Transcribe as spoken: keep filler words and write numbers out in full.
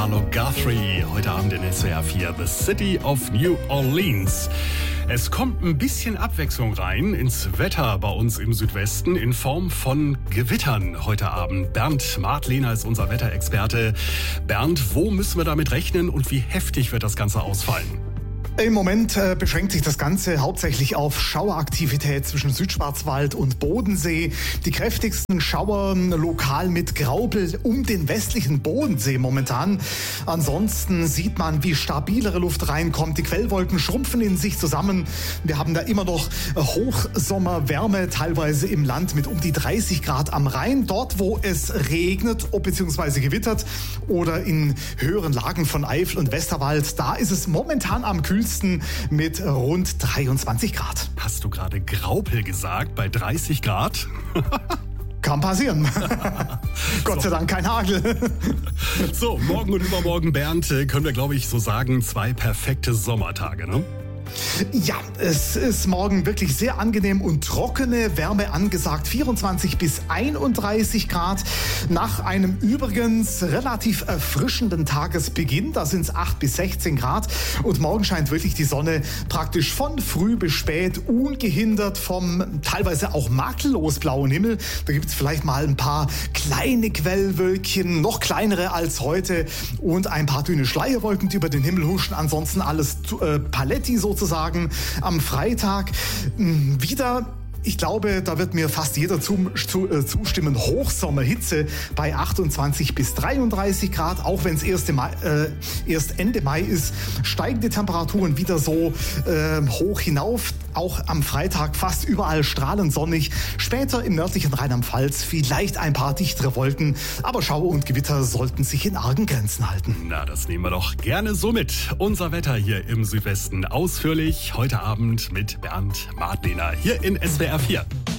Hallo Guthrie, heute Abend in S W R vier, The City of New Orleans. Es kommt ein bisschen Abwechslung rein ins Wetter bei uns im Südwesten in Form von Gewittern heute Abend. Bernd Martlehner ist unser Wetterexperte. Bernd, wo müssen wir damit rechnen und wie heftig wird das Ganze ausfallen? Im Moment äh, beschränkt sich das Ganze hauptsächlich auf Schaueraktivität zwischen Südschwarzwald und Bodensee. Die kräftigsten Schauer lokal mit Graupel um den westlichen Bodensee momentan. Ansonsten sieht man, wie stabilere Luft reinkommt. Die Quellwolken schrumpfen in sich zusammen. Wir haben da immer noch Hochsommerwärme, teilweise im Land mit um die dreißig Grad am Rhein. Dort, wo es regnet bzw. gewittert oder in höheren Lagen von Eifel und Westerwald, da ist es momentan am kühlsten mit rund dreiundzwanzig Grad. Hast du gerade Graupel gesagt bei dreißig Grad? Kann passieren. Gott sei Dank kein Hagel. So, morgen und übermorgen, Bernd, können wir, glaube ich, so sagen, zwei perfekte Sommertage, ne? Ja, es ist morgen wirklich sehr angenehm und trockene Wärme angesagt. vierundzwanzig bis einunddreißig Grad. Nach einem übrigens relativ erfrischenden Tagesbeginn, da sind es acht bis sechzehn Grad. Und morgen scheint wirklich die Sonne praktisch von früh bis spät, ungehindert vom teilweise auch makellos blauen Himmel. Da gibt es vielleicht mal ein paar kleine Quellwölkchen, noch kleinere als heute und ein paar dünne Schleierwolken, die über den Himmel huschen. Ansonsten alles äh, Paletti sozusagen. Sozusagen am Freitag wieder. Ich glaube, da wird mir fast jeder zu, zu, äh, zustimmen. Hochsommerhitze bei achtundzwanzig bis dreiunddreißig Grad. Auch wenn es erst, äh, erst Ende Mai ist, steigen die Temperaturen wieder so äh, hoch hinauf. Auch am Freitag fast überall strahlend sonnig. Später im nördlichen Rheinland-Pfalz vielleicht ein paar dichtere Wolken. Aber Schauer und Gewitter sollten sich in argen Grenzen halten. Na, das nehmen wir doch gerne so mit. Unser Wetter hier im Südwesten ausführlich heute Abend mit Bernd Martlehner hier in S W R vier.